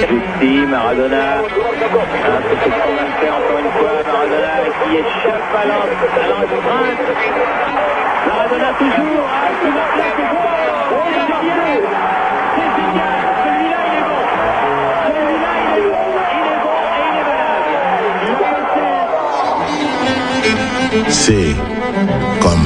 Justi, Maradona, c'est ce qu'on va faire encore une fois, Maradona qui échappe à l'empreinte, Maradona toujours, qui va placer, c'est génial, celui-là il est bon, et il est bon, C'est comme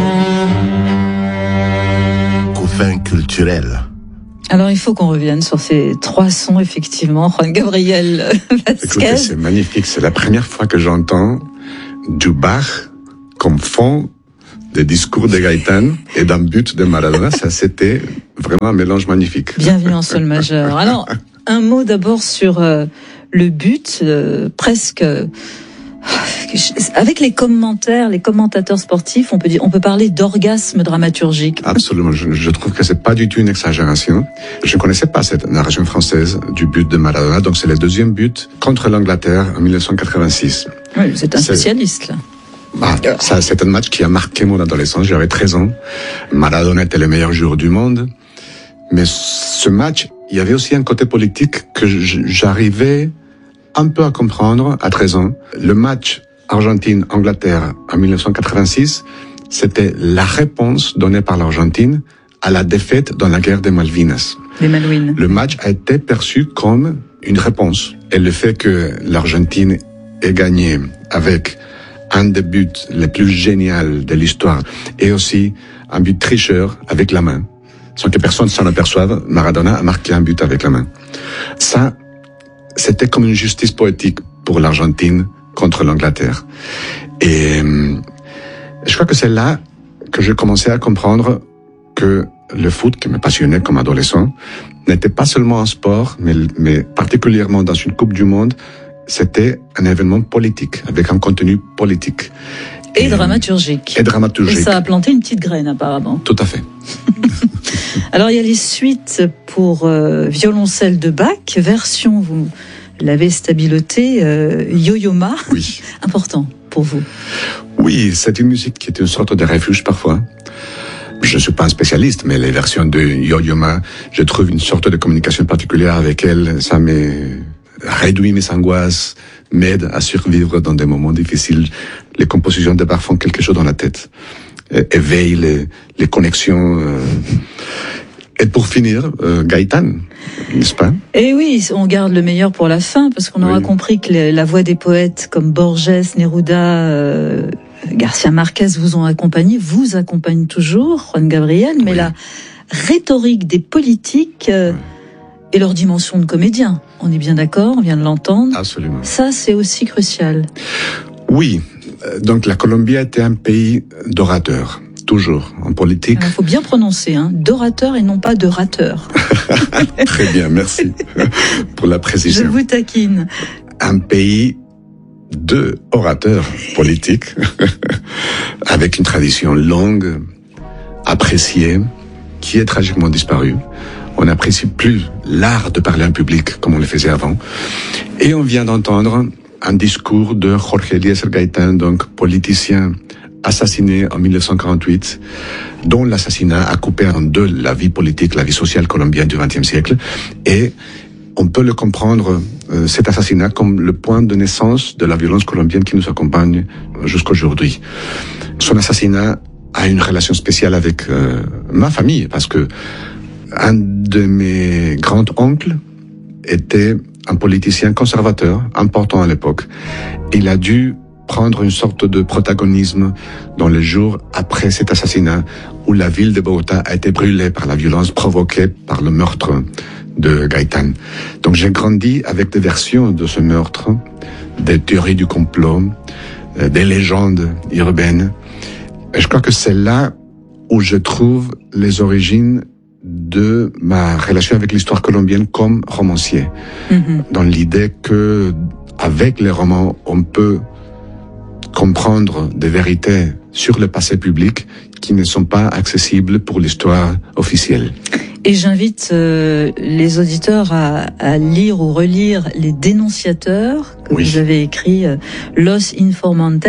couffin culturel. Alors il faut qu'on revienne sur ces 3 sons, effectivement, Juan Gabriel Vázquez. Écoutez, c'est magnifique, c'est la première fois que j'entends du Bach comme fond des discours de Gaëtan et d'un but de Maradona. Ça, c'était vraiment un mélange magnifique. Bienvenue en sol majeur. Alors, un mot d'abord sur le but, presque... Avec les commentateurs sportifs, on peut parler d'orgasme dramaturgique. Absolument. Je trouve que c'est pas du tout une exagération. Je ne connaissais pas cette narration française du but de Maradona. Donc, c'est le deuxième but contre l'Angleterre en 1986. Oui, c'est un spécialiste, là. Ça, c'est un match qui a marqué mon adolescence. J'avais 13 ans. Maradona était le meilleur joueur du monde. Mais ce match, il y avait aussi un côté politique que j'arrivais un peu à comprendre à 13 ans. Le match Argentine-Angleterre en 1986, c'était la réponse donnée par l'Argentine à la défaite dans la guerre des Malvinas. Les Malouines. Le match a été perçu comme une réponse. Et le fait que l'Argentine ait gagné avec un des buts les plus géniaux de l'histoire et aussi un but tricheur avec la main, sans que personne s'en aperçoive, Maradona a marqué un but avec la main. Ça, c'était comme une justice poétique pour l'Argentine contre l'Angleterre. Et je crois que c'est là que j'ai commencé à comprendre que le foot, qui me passionnait comme adolescent, n'était pas seulement un sport, mais particulièrement dans une Coupe du Monde, c'était un événement politique, avec un contenu politique. Et dramaturgique. Et dramaturgique. Et ça a planté une petite graine, apparemment. Tout à fait. Alors, il y a les suites pour violoncelle de Bach, version, vous l'avez stabiloté, Yo-Yo Ma. Oui. Important pour vous. Oui, c'est une musique qui est une sorte de refuge parfois. Je ne suis pas un spécialiste, mais les versions de Yo-Yo Ma, je trouve une sorte de communication particulière avec elle. Ça réduit mes angoisses, m'aide à survivre dans des moments difficiles. Les compositions de Bach font quelque chose dans la tête, éveillent les connexions. Et pour finir, Gaëtan, n'est-ce pas? Et oui, on garde le meilleur pour la fin, parce qu'on aura compris que la voix des poètes comme Borges, Neruda, Garcia Marquez vous accompagnent toujours, Juan Gabriel, mais la rhétorique des politiques et leur dimension de comédien, on est bien d'accord, on vient de l'entendre. Absolument. Ça, c'est aussi crucial. Oui, donc la Colombie était un pays d'orateurs. Toujours, en politique. Il faut bien prononcer, d'orateur et non pas de rateur. Très bien, merci pour la précision. Je vous taquine. Un pays de orateurs politiques, avec une tradition longue, appréciée, qui est tragiquement disparue. On n'apprécie plus l'art de parler en public comme on le faisait avant. Et on vient d'entendre un discours de Jorge Eliezer Gaitán, donc politicien assassiné en 1948, dont l'assassinat a coupé en deux la vie politique, la vie sociale colombienne du XXe siècle. Et on peut le comprendre, cet assassinat, comme le point de naissance de la violence colombienne qui nous accompagne jusqu'aujourd'hui. Son assassinat a une relation spéciale avec ma famille, parce que un de mes grands-oncles était un politicien conservateur, important à l'époque. Il a dû prendre une sorte de protagonisme dans les jours après cet assassinat, où la ville de Bogota a été brûlée par la violence provoquée par le meurtre de Gaitán. Donc j'ai grandi avec des versions de ce meurtre, des théories du complot, des légendes urbaines. Et je crois que c'est là où je trouve les origines de ma relation avec l'histoire colombienne comme romancier. Dans l'idée que, avec les romans, on peut comprendre des vérités sur le passé public qui ne sont pas accessibles pour l'histoire officielle. Et j'invite les auditeurs à lire ou relire Les Dénonciateurs, que vous avez écrit, Los Informantes,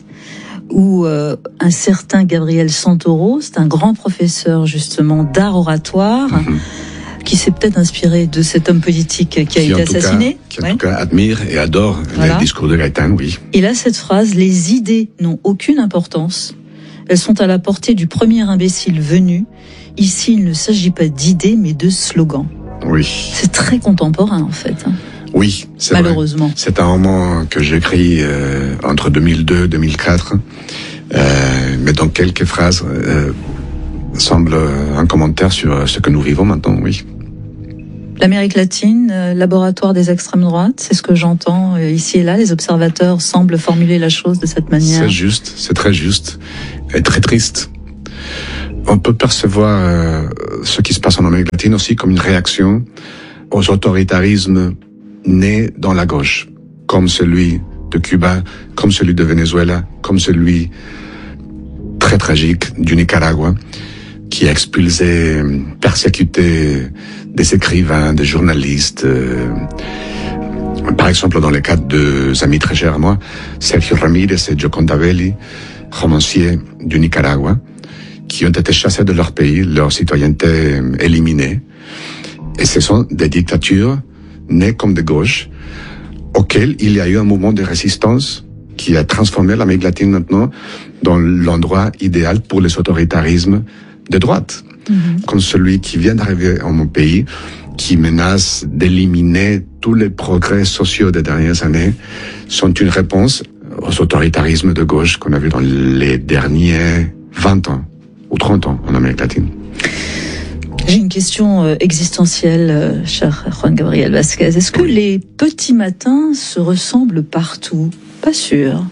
où un certain Gabriel Santoro, c'est un grand professeur justement d'art oratoire, qui s'est peut-être inspiré de cet homme politique qui a été assassiné. Qui en tout cas admire et adore le discours de Gaëtan, oui. Il a cette phrase: les idées n'ont aucune importance. Elles sont à la portée du premier imbécile venu. Ici, il ne s'agit pas d'idées, mais de slogans. Oui. C'est très contemporain, en fait. Oui, c'est malheureusement. Vrai. C'est un roman que j'écris entre 2002 et 2004. Mais dans quelques phrases, semble un commentaire sur ce que nous vivons maintenant, oui. L'Amérique latine, laboratoire des extrêmes droites, c'est ce que j'entends ici et là. Les observateurs semblent formuler la chose de cette manière. C'est juste, c'est très juste et très triste. On peut percevoir ce qui se passe en Amérique latine aussi comme une réaction aux autoritarismes nés dans la gauche, comme celui de Cuba, comme celui de Venezuela, comme celui très tragique du Nicaragua, qui a expulsé, persécuté des écrivains, des journalistes. Par exemple, dans le cas de amis très chers à moi, Sergio Ramírez et Gioconda Belli, romanciers du Nicaragua, qui ont été chassés de leur pays, leur citoyenneté éliminée. Et ce sont des dictatures nées comme de gauche, auxquelles il y a eu un mouvement de résistance qui a transformé l'Amérique latine maintenant dans l'endroit idéal pour les autoritarismes de droite. Comme celui qui vient d'arriver en mon pays, qui menace d'éliminer tous les progrès sociaux des dernières années, sont une réponse aux autoritarismes de gauche qu'on a vu dans les derniers 20 ans ou 30 ans en Amérique latine. J'ai une question existentielle, cher Juan Gabriel Vázquez. Est-ce que les petits matins se ressemblent partout? Pas sûr.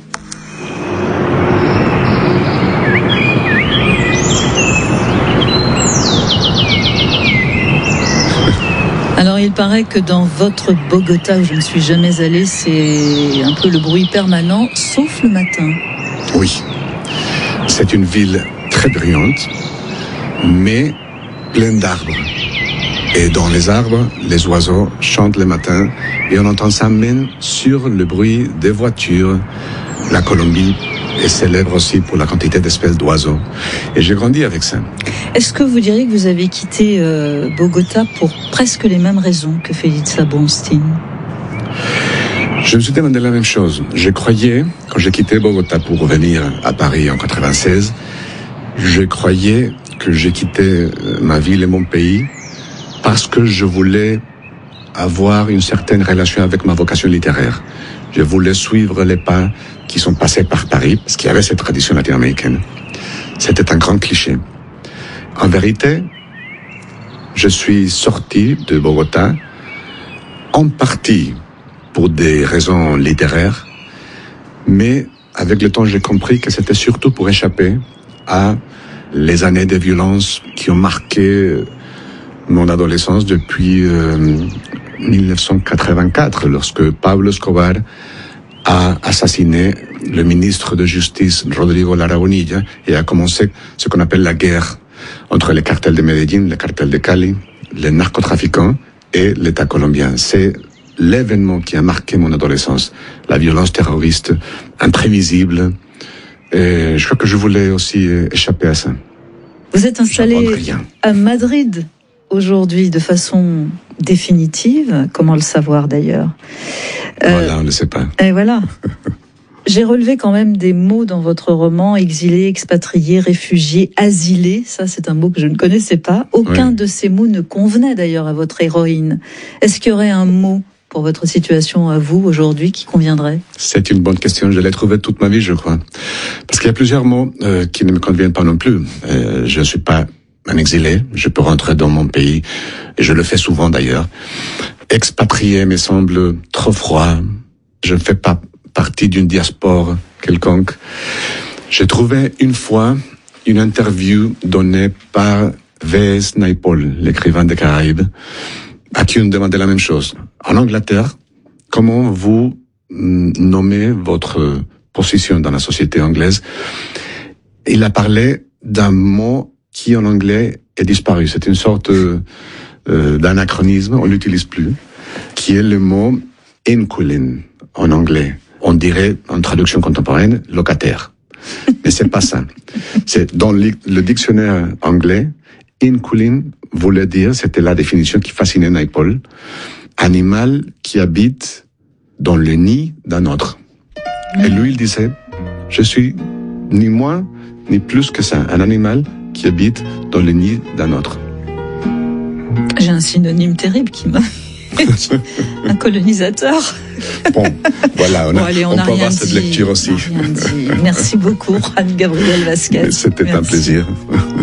Alors, il paraît que dans votre Bogota, où je ne suis jamais allée, c'est un peu le bruit permanent, sauf le matin. Oui, c'est une ville très bruyante, mais pleine d'arbres. Et dans les arbres, les oiseaux chantent le matin, et on entend ça même sur le bruit des voitures. La Colombie est célèbre aussi pour la quantité d'espèces d'oiseaux. Et j'ai grandi avec ça. Est-ce que vous diriez que vous avez quitté Bogota pour presque les mêmes raisons que Félitza Bronstein? Je me suis demandé la même chose. Je croyais, quand j'ai quitté Bogota pour revenir à Paris en 96, je croyais que j'ai quitté ma ville et mon pays parce que je voulais avoir une certaine relation avec ma vocation littéraire. Je voulais suivre les pas qui sont passés par Paris, parce qu'il y avait cette tradition latino-américaine. C'était un grand cliché. En vérité, je suis sorti de Bogota en partie pour des raisons littéraires, mais avec le temps, j'ai compris que c'était surtout pour échapper à les années de violence qui ont marqué mon adolescence depuis 1984, lorsque Pablo Escobar a assassiné le ministre de Justice, Rodrigo Lara Bonilla, et a commencé ce qu'on appelle la guerre entre les cartels de Medellín, les cartels de Cali, les narcotrafiquants et l'État colombien. C'est l'événement qui a marqué mon adolescence, la violence terroriste imprévisible. Et je crois que je voulais aussi échapper à ça. Vous êtes installé à Madrid aujourd'hui de façon définitive. Comment le savoir d'ailleurs? Voilà, on ne le sait pas. Et voilà. J'ai relevé quand même des mots dans votre roman: exilé, expatrié, réfugié, asilé. Ça, c'est un mot que je ne connaissais pas. Aucun de ces mots ne convenait d'ailleurs à votre héroïne. Est-ce qu'il y aurait un mot pour votre situation à vous aujourd'hui qui conviendrait? C'est une bonne question. Je l'ai trouvé toute ma vie, je crois. Parce qu'il y a plusieurs mots qui ne me conviennent pas non plus. Je ne suis pas un exilé. Je peux rentrer dans mon pays, et je le fais souvent d'ailleurs. Expatrié me semble trop froid. Je ne fais pas partie d'une diaspora quelconque. J'ai trouvé une fois une interview donnée par V.S. Naipaul, l'écrivain des Caraïbes, à qui on demandait la même chose. En Angleterre, comment vous nommez votre position dans la société anglaise? Il a parlé d'un mot qui en anglais est disparu. C'est une sorte d'anachronisme, on l'utilise plus, qui est le mot inquilin en anglais. On dirait, en traduction contemporaine, locataire. Mais c'est pas ça. C'est dans le dictionnaire anglais, Inculin voulait dire, c'était la définition qui fascinait Naipaul, animal qui habite dans le nid d'un autre. Et lui, il disait, je suis ni moins ni plus que ça, un animal qui habite dans le nid d'un autre. J'ai un synonyme terrible qui m'a... un colonisateur. Bon, voilà, on a peut avoir dit, cette lecture aussi. Merci beaucoup, Juan Gabriel Vázquez. C'était un plaisir.